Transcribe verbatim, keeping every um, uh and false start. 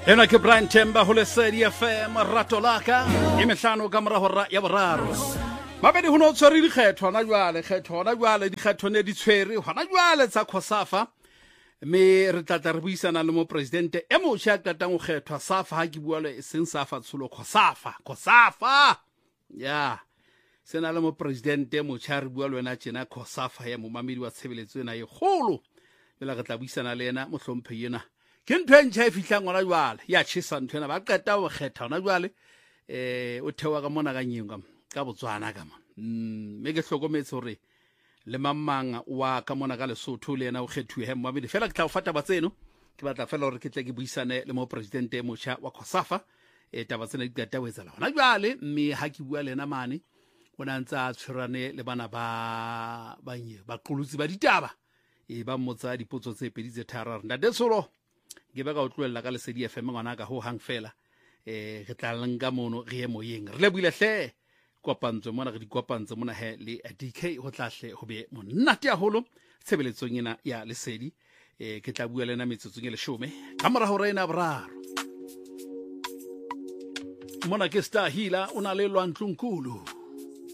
Ena ke Brian Temba ho Lesedi F M rato laka e mehlano ka mora hora ya boraro. Mabedi ho no tshwere dikgetho hona jwale kgetho hona jwale dikgetho ne di tshwere hona jwale tsa Khosafa me re tla re buisana le mo president e mo tshia qatang ho kgethwa Safa ha ke bua le seng Safa tsholo Khosafa Khosafa ya sena le mo president e mo tshia re bua le wena tjena Khosafa ya mo mamedi wa tshebeletso ena e kgolo bela re tla buisana le yena mo hlomphe yena ke ntho e ntjha e fihlang ngwana jwale ya tshisa ntho ena ba qeta ho kgetha hona jwale eh o thewa ka mona ka nyeng ka Botswana ka mona mm me ke hlokometse hore le mamanga wa ka mona ka Lesotho le yena o kgethuwe he mmabedi fela ke tla o fata ba tseno ke batla fela hore ke tle ke buisane le mo president e motsha wa Khosafa e taba tsena di qeta ho etsela hona jwale mme ha ke bua le yena mane bona ntsa tshwerane le bana ba ba nye ba qolutsi ba ditaba e ba mmotsa dipotso tse pedi tse tharo nda desolo ke ba ka utlwela ka Lesedi F M ngwana ka ho hang fela eh re tla lenga mono re ye moyeng re le buile hle kopantso mona re di kopantse mona he le D K ho tlahle ho be monate a holo tshebeletsong ena ya Lesedi eh ke tla bua lena metsotsong e leshome ka mora hore ena boraro mona ke Star Hila una le Lwantlunkulu.